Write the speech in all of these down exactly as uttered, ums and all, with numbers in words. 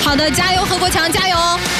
好的，加油，何国强，加油！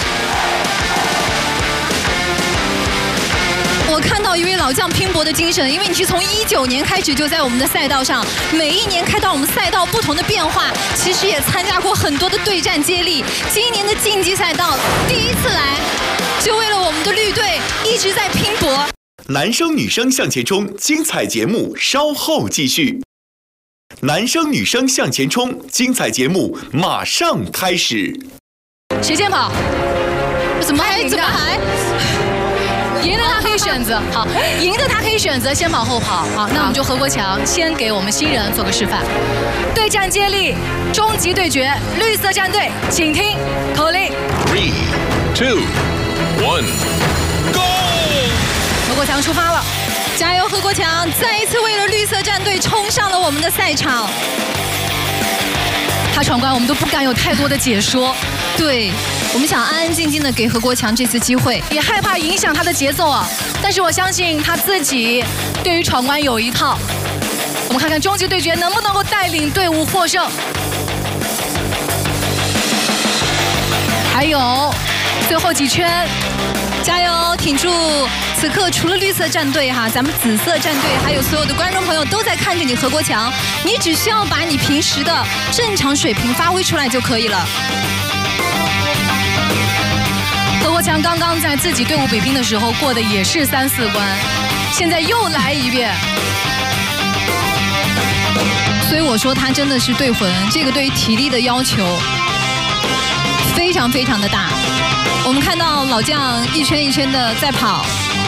我看到一位老将拼搏的精神，因为你是从一九年开始就在我们的赛道上，每一年看到我们赛道不同的变化，其实也参加过很多的对战接力。今年的竞技赛道第一次来，就为了我们的绿队一直在拼搏。 男生女生向前冲，精彩节目稍后继续。男生女生向前冲，精彩节目马上开始。 谁先跑？怎么还怎么还？赢的他可以选择，好，赢的他可以选择先跑后跑。好，那我们就何国强先给我们新人做个示范。对战接力，终极对决，绿色战队，请听口令 ：Three, two, one, go！ 何国强出发了，加油，何国强！再一次为了绿色战队冲上了我们的赛场。他闯关，我们都不敢有太多的解说。对，我们想安安静静的给何国强这次机会，也害怕影响他的节奏啊。但是我相信他自己对于闯关有一套。我们看看终极对决能不能够带领队伍获胜。还有最后几圈，加油，挺住！此刻除了绿色战队哈，咱们紫色战队还有所有的观众朋友都在看着你何国强，你只需要把你平时的正常水平发挥出来就可以了。何国强刚刚在自己队伍比拼的时候过的也是三四关，现在又来一遍，所以我说他真的是队魂，这个对于体力的要求非常非常的大。我们看到老将一圈一圈的在跑。